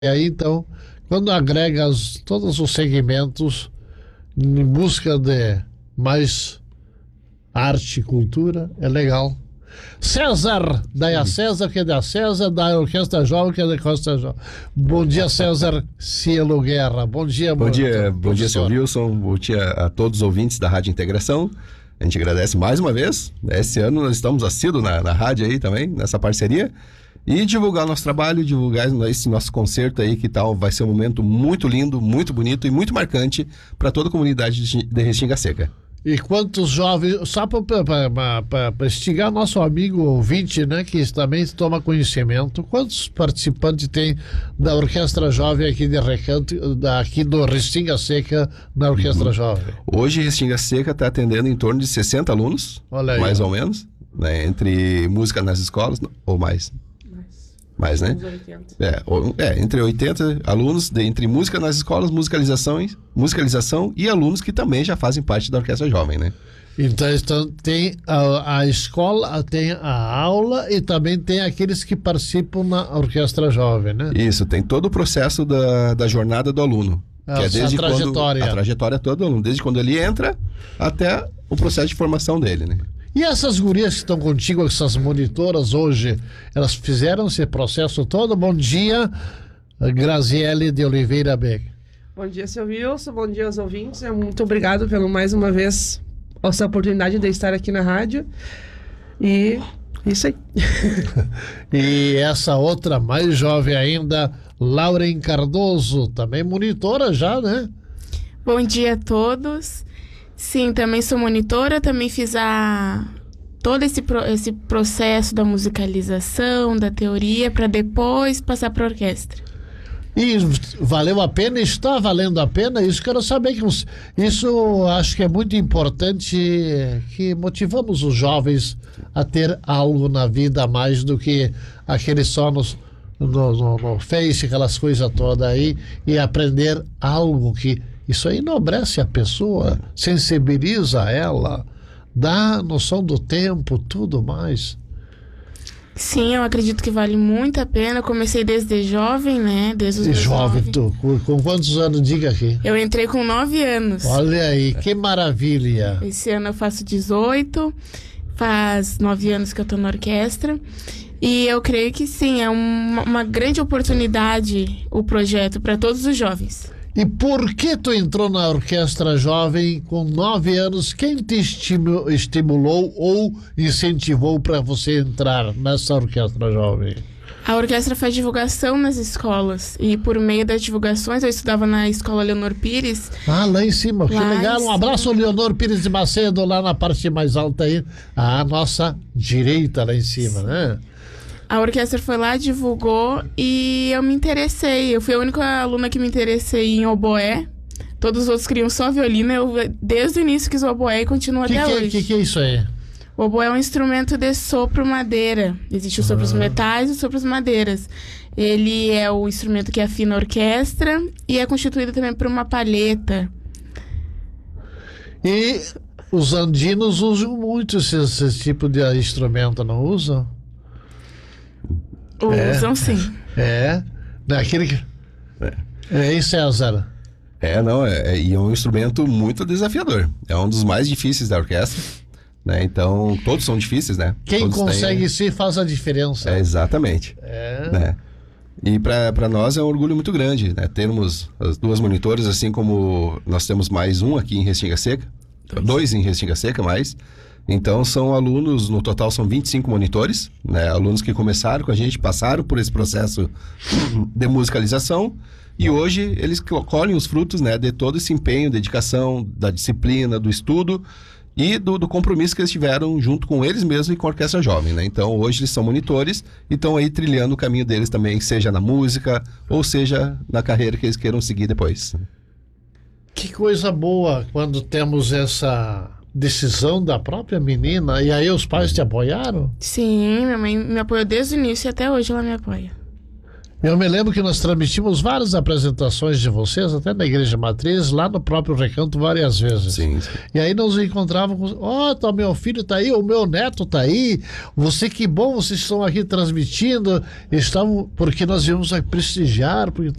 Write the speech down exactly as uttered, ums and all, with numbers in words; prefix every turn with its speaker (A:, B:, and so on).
A: E aí, então, quando agrega as- todos os segmentos em busca de mais arte e cultura, é legal. César, daí a César, que é da César, da Orquestra Jovem, que é da Orquestra Jovem. Bom dia, César Cielo Guerra. Bom dia,
B: Bom dia, bom dia, seu
A: professor.
B: Wilson. Bom dia a todos os ouvintes da Rádio Integração. A gente agradece mais uma vez. Esse ano nós estamos assíduos na, na rádio aí também, nessa parceria. E divulgar o nosso trabalho, divulgar esse nosso concerto aí, que tal vai ser um momento muito lindo, muito bonito e muito marcante para toda a comunidade de, de Restinga Seca.
A: E quantos jovens, só para instigar nosso amigo ouvinte, né, que também toma conhecimento, quantos participantes tem da Orquestra Jovem aqui de Recanto, aqui do Restinga Seca, na Orquestra
B: Uhum.
A: Jovem?
B: Hoje Restinga Seca está atendendo em torno de sessenta alunos,
A: Olha aí,
B: mais
A: ó.
B: ou menos, né, entre música nas escolas, ou mais. Mais, né?
C: Uns oitenta.
B: É, ou- é, entre oitenta alunos, de, entre música nas escolas, musicalizações, musicalização e alunos que também já fazem parte da Orquestra Jovem, né?
A: Então, então tem a, a escola, tem a aula e também tem aqueles que participam na Orquestra Jovem, né?
B: Isso, tem todo o processo da, da jornada do aluno.
A: Ah,
B: que é
A: essa
B: desde
A: trajetória.
B: quando a trajetória toda do aluno, desde quando ele entra até o processo de formação dele, né?
A: E essas gurias que estão contigo, essas monitoras hoje, elas fizeram esse processo todo? Bom dia, Graziele de Oliveira Beck.
C: Bom dia, seu Wilson. Bom dia aos ouvintes. Muito obrigado pelo mais uma vez essa oportunidade de estar aqui na rádio. E isso aí.
A: E essa outra mais jovem ainda, Lauren Cardoso, também monitora já, né?
D: Bom dia a todos. Sim, também sou monitora, também fiz a todo esse, pro- esse processo da musicalização, da teoria, para depois passar para a orquestra.
A: E valeu a pena? Está valendo a pena? Isso quero saber. Que os- isso acho que é muito importante, que motivamos os jovens a ter algo na vida a mais do que aquele só nos, no, no, no Face, aquelas coisas todas aí, e aprender algo que isso aí enobrece a pessoa, sensibiliza ela, dá noção do tempo, tudo mais.
D: Sim, eu acredito que vale muito a pena. Eu comecei desde jovem, né? Desde os
A: E
D: meus
A: jovem,
D: nove.
A: tu, com, com quantos anos? Diga aqui.
D: Eu entrei com nove anos.
A: Olha aí, que maravilha.
D: Esse ano eu faço dezoito, faz nove anos que eu tô na orquestra. E eu creio que sim, é uma, uma grande oportunidade o projeto para todos os jovens.
A: E por que tu entrou na Orquestra Jovem com nove anos? Quem te estimu- estimulou ou incentivou para você entrar nessa Orquestra Jovem?
D: A orquestra faz divulgação nas escolas. E por meio das divulgações, eu estudava na escola Leonor Pires.
A: Ah, lá em cima, que
D: Lá em
A: legal. Um
D: cima.
A: abraço, Leonor Pires de Macedo, lá na parte mais alta aí. À nossa direita, lá em cima, né?
D: A orquestra foi lá, divulgou e eu me interessei. Eu fui a única aluna que me interessei em oboé. Todos os outros queriam só violino. Eu, desde o início, quis o oboé e continuo
A: O que,
D: até
A: que,
D: hoje.
A: que, que é isso aí?
D: O oboé é um instrumento de sopro madeira. Existe o sopro
A: Ah.
D: metais e o sopro madeiras. Ele é o instrumento que afina a orquestra e é constituído também por uma palheta.
A: E os andinos usam muito esse, esse tipo de instrumento, não usam? É.
D: Usam sim.
A: É, naquele que...
B: É.
A: É, hein, César?
B: É, não, é, é, e é um instrumento muito desafiador. É um dos mais difíceis da orquestra, né? Então, todos são difíceis, né?
A: Quem
B: Todos têm-
A: consegue se faz a diferença.
B: É, exatamente.
A: É.
B: Né? E para nós é um orgulho muito grande, né? Termos as duas monitoras, assim como nós temos mais um aqui em Restinga Seca, dois, dois em Restinga Seca mais. Então são alunos, no total são vinte e cinco monitores, né? Alunos que começaram com a gente, passaram por esse processo de musicalização e hoje eles co- colhem os frutos, né, de todo esse empenho, dedicação, da disciplina, do estudo e do, do compromisso que eles tiveram junto com eles mesmos e com a Orquestra Jovem, né? Então hoje eles são monitores e estão aí trilhando o caminho deles também, seja na música ou seja na carreira que eles queiram seguir depois.
A: Que coisa boa quando temos essa decisão da própria menina. E aí os pais te apoiaram?
D: Sim, minha mãe me apoiou desde o início e até hoje ela me apoia.
A: Eu me lembro que nós transmitimos várias apresentações de vocês, até na Igreja Matriz, lá no próprio Recanto, várias vezes.
B: Sim, sim.
A: E aí nós nos encontrávamos, ó, oh, tá, meu filho tá aí, o meu neto tá aí, você, que bom, vocês estão aqui transmitindo, estavam, porque nós íamos a prestigiar, porque